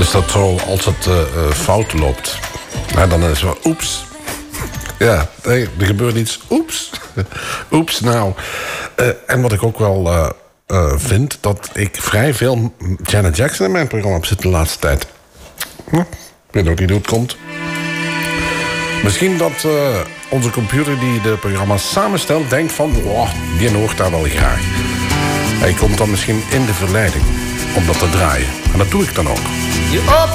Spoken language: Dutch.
is dat zo als het fout loopt. Nou, dan is het wel oeps. Ja, nee, er gebeurt iets. Oeps. Oeps, nou. En wat ik ook wel vind... dat ik vrij veel Janet Jackson in mijn programma heb zitten de laatste tijd. Ik weet ook niet hoe het komt. Misschien dat onze computer die de programma's samenstelt... denkt van, oh, die hoort daar wel graag. Hij komt dan misschien in de verleiding om dat te draaien. En dat doe ik dan ook.